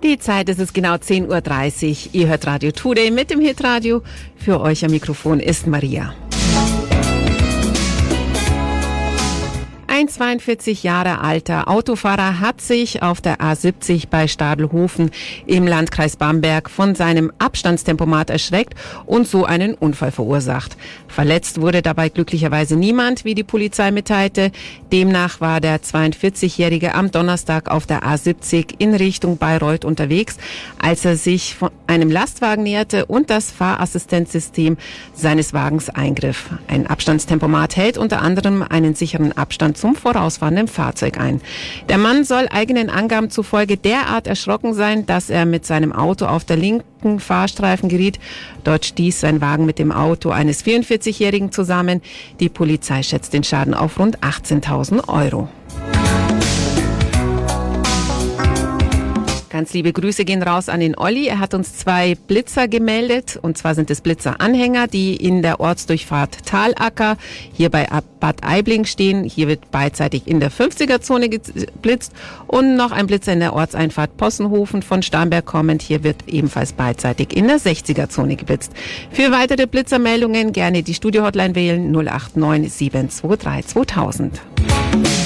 Die Zeit ist es genau 10:30 Uhr. Ihr hört Radio Today mit dem Hitradio. Für euch am Mikrofon ist Maria. Ein 42 Jahre alter Autofahrer hat sich auf der A70 bei Stadelhofen im Landkreis Bamberg von seinem Abstandstempomat erschreckt und so einen Unfall verursacht. Verletzt wurde dabei glücklicherweise niemand, wie die Polizei mitteilte. Demnach war der 42-Jährige am Donnerstag auf der A70 in Richtung Bayreuth unterwegs, als er sich von einem Lastwagen näherte und das Fahrassistenzsystem seines Wagens eingriff. Ein Abstandstempomat hält unter anderem einen sicheren Abstand zum vorausfahrenden Fahrzeug ein. Der Mann soll eigenen Angaben zufolge derart erschrocken sein, dass er mit seinem Auto auf der linken Fahrstreifen geriet. Dort stieß sein Wagen mit dem Auto eines 44-Jährigen zusammen. Die Polizei schätzt den Schaden auf rund 18.000 Euro. Ganz liebe Grüße gehen raus an den Olli. Er hat uns 2 Blitzer gemeldet. Und zwar sind es Blitzeranhänger, die in der Ortsdurchfahrt Talacker hier bei Bad Aibling stehen. Hier wird beidseitig in der 50er-Zone geblitzt. Und noch ein Blitzer in der Ortseinfahrt Possenhofen von Starnberg kommend. Hier wird ebenfalls beidseitig in der 60er-Zone geblitzt. Für weitere Blitzermeldungen gerne die Studio-Hotline wählen 089 723 2000.